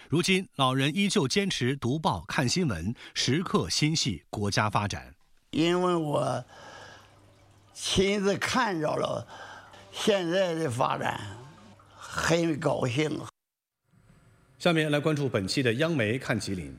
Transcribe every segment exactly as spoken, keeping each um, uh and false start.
如今，老人依旧坚持读报、看新闻，时刻心系国家发展。 因为我亲自看着了现在的发展，很高兴。 下面来关注本期的央媒看吉林。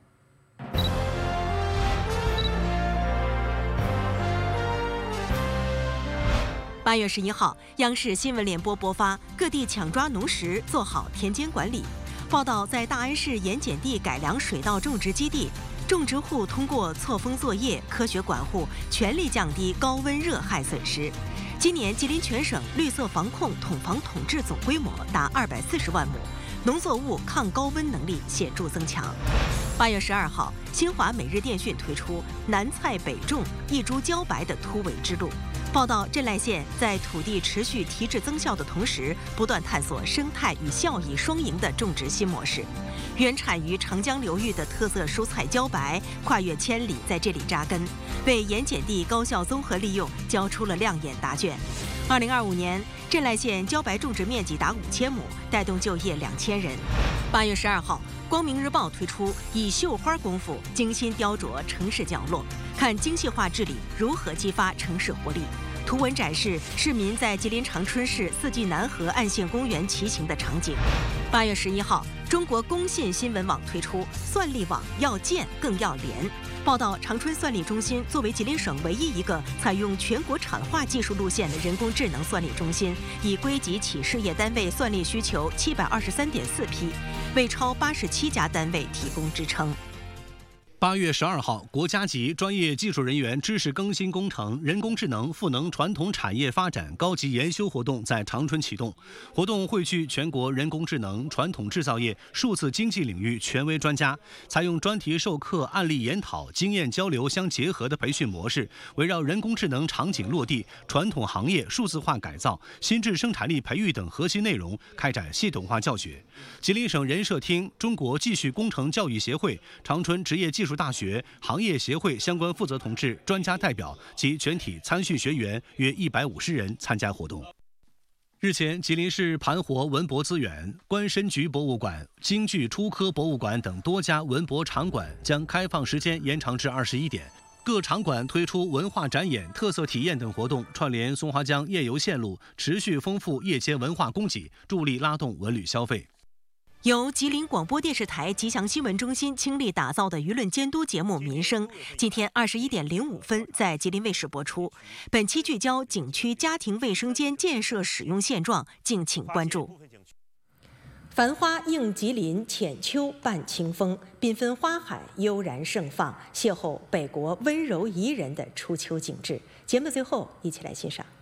八月十一号，央视新闻联播播发：各地抢抓农时，做好田间管理。报道，在大安市盐碱地改良水稻种植基地，种植户通过错峰作业、科学管护，全力降低高温热害损失。今年吉林全省绿色防控统防统治总规模达二百四十万亩，农作物抗高温能力显著增强。八月十二号，新华每日电讯推出“南菜北种，一株茭白”的突围之路。报道，镇赖县在土地持续提质增效的同时，不断探索生态与效益双赢的种植新模式。原产于长江流域的特色蔬菜茭白，跨越千里在这里扎根，为盐碱地高效综合利用交出了亮眼答卷。二零二五年，镇赖县茭白种植面积达五千亩，带动就业两千人。八月十二号，光明日报推出以绣花功夫精心雕琢城市角落，看精细化治理如何激发城市活力。图文展示市民在吉林长春市四季南河岸线公园骑行的场景。八月十一号，中国工信新闻网推出算力网要建更要联。报道，长春算力中心作为吉林省唯一一个采用全国产化技术路线的人工智能算力中心，以归集企事业单位算力需求七百二十三点四批，为超八十七家单位提供支撑。 八月十二号，国家级专业技术人员知识更新工程人工智能赋能传统产业发展高级研修活动在长春启动。活动汇聚全国人工智能、传统制造业、数字经济领域权威专家，采用专题授课、案例研讨、经验交流相结合的培训模式，围绕人工智能场景落地、传统行业数字化改造、新质生产力培育等核心内容开展系统化教学。吉林省人社厅、中国继续工程教育协会、长春职业技术大学行业协会相关负责同志、专家代表及全体参训学员约一百五十人参加活动。日前，吉林市盘活文博资源、关申局博物馆、京剧初科博物馆等多家文博场馆将开放时间延长至二十一点。各场馆推出文化展演、特色体验等活动，串联松花江夜游线路，持续丰富夜间文化供给，助力拉动文旅消费。 由吉林广播电视台吉祥新闻中心倾力打造的舆论监督节目《民生》，今天二十一点零五分在吉林卫视播出。本期聚焦景区家庭卫生间建设使用现状，敬请关注。繁花映吉林浅秋伴清风，缤纷花海悠然盛放，邂逅北国温柔宜人的初秋景致。节目最后，一起来欣赏。